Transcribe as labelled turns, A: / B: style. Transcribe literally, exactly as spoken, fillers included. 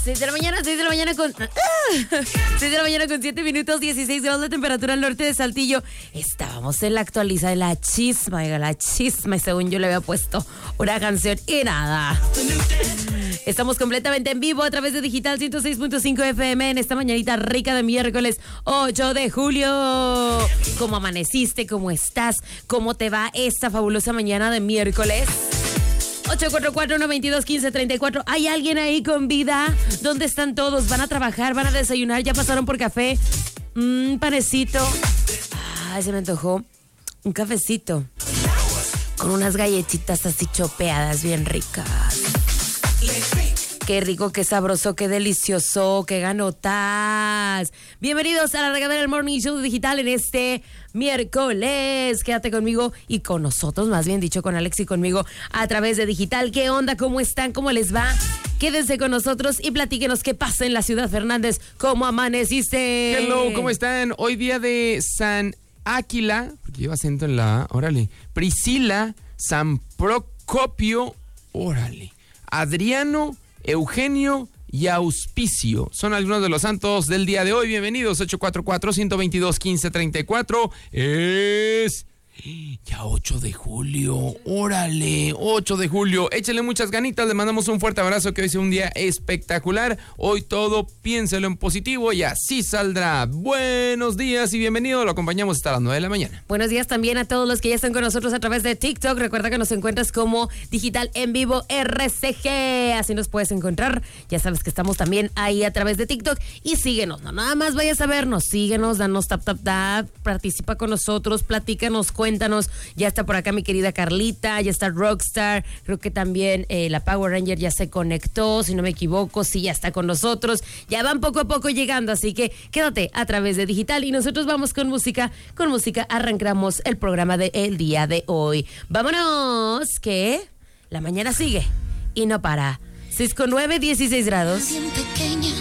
A: seis de la mañana, seis de la mañana con... seis de la mañana con siete minutos, dieciséis grados de temperatura al norte de Saltillo. Estábamos en la actualiza de la chisma, la chisma, y según yo le había puesto una canción y nada. Estamos completamente en vivo a través de Digital ciento seis punto cinco F M en esta mañanita rica de miércoles ocho de julio. ¿Cómo amaneciste? ¿Cómo estás? ¿Cómo te va esta fabulosa mañana de miércoles? ocho cuatro cuatro, uno dos dos, uno cinco tres cuatro. ¿Hay alguien ahí con vida? ¿Dónde están todos? ¿Van a trabajar? ¿Van a desayunar? ¿Ya pasaron por café? Un mm, panecito. Ay, se me antojó un cafecito con unas galletitas así chopeadas bien ricas. Qué rico, qué sabroso, qué delicioso, qué ganotas. Bienvenidos a la regadera del Morning Show Digital en este miércoles. Quédate conmigo y con nosotros, más bien dicho, con Alex y conmigo a través de Digital. ¿Qué onda? ¿Cómo están? ¿Cómo les va? Quédense con nosotros y platíquenos qué pasa en la ciudad Fernández. ¿Cómo amaneciste?
B: Hello, ¿cómo están? Hoy día de San Áquila, porque lleva acento en la A, órale. Priscila, San Procopio, órale. Adriano, Eugenio y Auspicio son algunos de los santos del día de hoy. Bienvenidos. Ocho cuatro cuatro, uno dos dos, uno cinco tres cuatro. Es ya ocho de julio. Órale, ocho de julio. Échale muchas ganitas. Le mandamos un fuerte abrazo. Que hoy sea un día espectacular. Hoy todo piénselo en positivo y así saldrá. Buenos días y bienvenido. Lo acompañamos hasta las nueve de la mañana.
A: Buenos días también a todos los que ya están con nosotros a través de TikTok. Recuerda que nos encuentras como Digital en Vivo R C G. Así nos puedes encontrar. Ya sabes que estamos también ahí a través de TikTok. Y síguenos. No nada más vayas a vernos. Síguenos, danos tap tap tap. Participa con nosotros. Platícanos, cuéntanos. Ya está por acá mi querida Carlita. Ya está Rockstar. Creo que también eh, la Power Ranger ya se conectó. Si no me equivoco, sí, ya está con nosotros. Ya van poco a poco llegando. Así que quédate a través de Digital. Y nosotros vamos con música. Con música arrancamos el programa del día de hoy. Vámonos, que la mañana sigue y no para. seis con nueve, dieciséis grados.